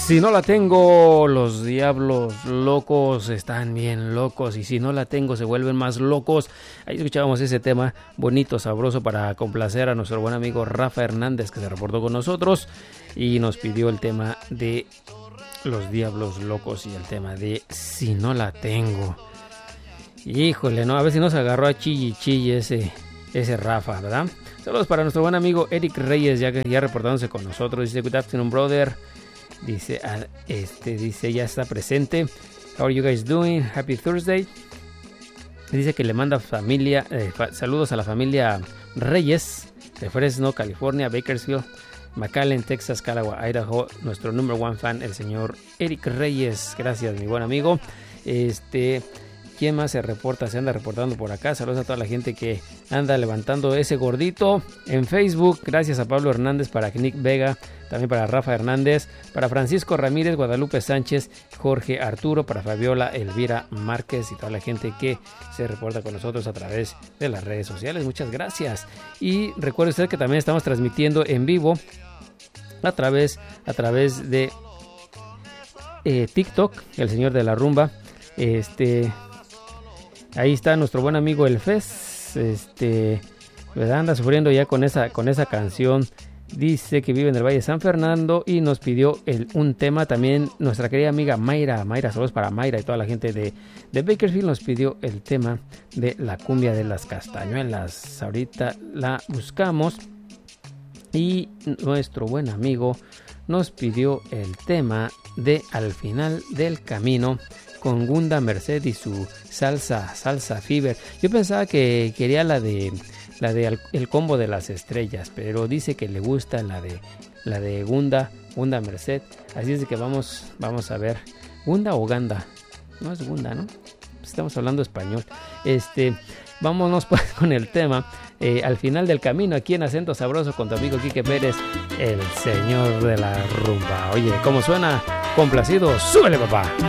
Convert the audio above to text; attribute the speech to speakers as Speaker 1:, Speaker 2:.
Speaker 1: Si no la tengo, los diablos locos están bien locos, y si no la tengo se vuelven más locos. Ahí escuchábamos ese tema bonito, sabroso, para complacer a nuestro buen amigo Rafa Hernández, que se reportó con nosotros y nos pidió el tema de los diablos locos y el tema de Si no la tengo. Híjole, no, a ver si nos agarró a chille ese Rafa, ¿verdad? Saludos para nuestro buen amigo Eric Reyes, ya reportándose con nosotros. Dice, good afternoon, brother. Dice, dice, ya está presente. How are you guys doing? Happy Thursday. Dice que le manda saludos a la familia Reyes de Fresno, California, Bakersfield, McAllen, Texas, Calagua, Idaho. Nuestro number one fan, el señor Eric Reyes. Gracias, mi buen amigo. ¿Quién más se anda reportando por acá? Saludos a toda la gente que anda levantando ese gordito en Facebook. Gracias a Pablo Hernández, para Nick Vega, también para Rafa Hernández, para Francisco Ramírez, Guadalupe Sánchez, Jorge Arturo, para Fabiola, Elvira Márquez y toda la gente que se reporta con nosotros a través de las redes sociales. Muchas gracias. Y recuerde usted que también estamos transmitiendo en vivo a través de TikTok, el señor de la rumba. Ahí está nuestro buen amigo El Fez, ¿verdad? Anda sufriendo ya con esa canción. Dice que vive en el Valle de San Fernando y nos pidió un tema también. Nuestra querida amiga Mayra, saludos para Mayra y toda la gente de Bakersfield, nos pidió el tema de la cumbia de las castañuelas. Ahorita la buscamos. Y nuestro buen amigo nos pidió el tema de Al final del camino, con Gunda Merced y su salsa fever. Yo pensaba que quería la de el combo de las estrellas, pero dice que le gusta la de Gunda Merced. Así es de que vamos a ver. ¿Gunda o Ganda? No es Gunda, ¿no? Estamos hablando español. Vámonos pues con el tema Al final del camino, aquí en Acento Sabroso, con tu amigo Quique Pérez, el señor de la rumba. Oye, ¿cómo suena? Complacido, súbele, papá.